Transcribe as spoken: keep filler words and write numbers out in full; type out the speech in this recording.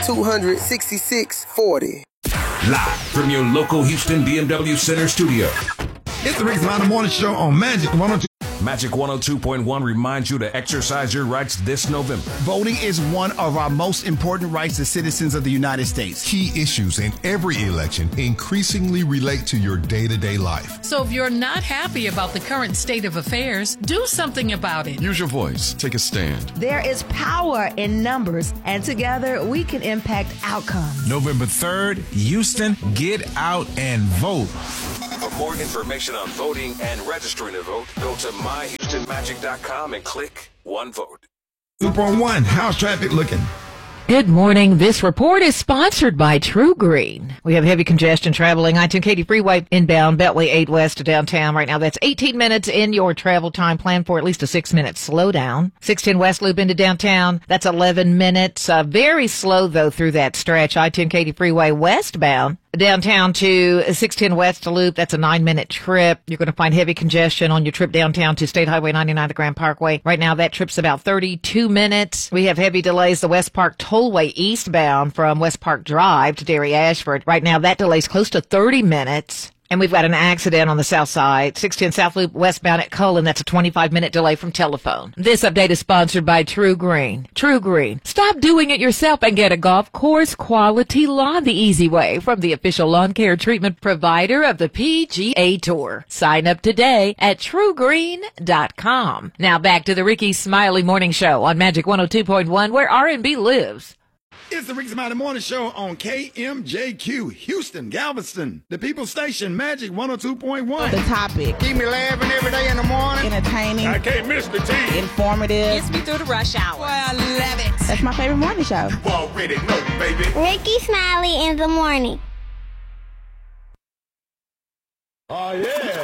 two six six, forty. Live from your local Houston B M W Center studio. It's the Rick Smiley Morning Show on Magic one oh two. Magic one oh two point one reminds you to exercise your rights this November. Voting is one of our most important rights as citizens of the United States. Key issues in every election increasingly relate to your day-to-day life. So if you're not happy about the current state of affairs, do something about it. Use your voice. Take a stand. There is power in numbers, and together we can impact outcomes. November third, Houston, get out and vote. For more information on voting and registering to vote, go to my houston magic dot com and click One Vote. two point one, how's traffic looking? Good morning. This report is sponsored by True Green. We have heavy congestion traveling I ten Katy Freeway inbound Beltway eight West to downtown right now. That's eighteen minutes in your travel time. Plan for at least a six minute slowdown. six ten West Loop into downtown. That's eleven minutes. Uh, very slow though through that stretch. I ten Katy Freeway westbound downtown to six ten West Loop. That's a nine minute trip. You're going to find heavy congestion on your trip downtown to State Highway ninety-nine to Grand Parkway. Right now that trip's about thirty-two minutes. We have heavy delays. The West Park Tollway eastbound from West Park Drive to Dairy Ashford. Right now that delay's close to thirty minutes. And we've got an accident on the south side, six ten South Loop westbound at Cullen. That's a twenty-five minute delay from telephone. This update is sponsored by True Green. True Green. Stop doing it yourself and get a golf course quality lawn the easy way from the official lawn care treatment provider of the P G A Tour. Sign up today at true green dot com. Now back to the Ricky Smiley Morning Show on Magic one oh two point one, where R and B lives. It's the Rick Smiley Morning Show on K M J Q, Houston, Galveston, the People Station, Magic one oh two point one. The topic. Keep me laughing every day in the morning. Entertaining. I can't miss the tea. Informative. Gets me through the rush hour. Boy, I love it. That's my favorite morning show. You already know, baby. Ricky Smiley in the morning. Oh, yeah.